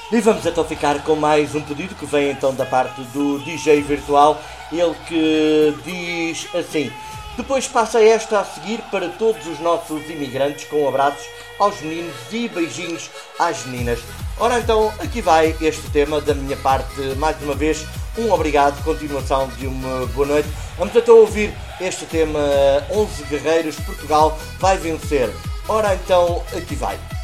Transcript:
E vamos então ficar com mais um pedido que vem então da parte do DJ Virtual, ele que diz assim: depois passa esta a seguir para todos os nossos imigrantes, com abraços aos meninos e beijinhos às meninas. Ora então, aqui vai este tema da minha parte, mais uma vez, um obrigado, continuação de uma boa noite. Vamos então ouvir este tema, 11 Guerreiros, Portugal vai vencer. Ora então, aqui vai.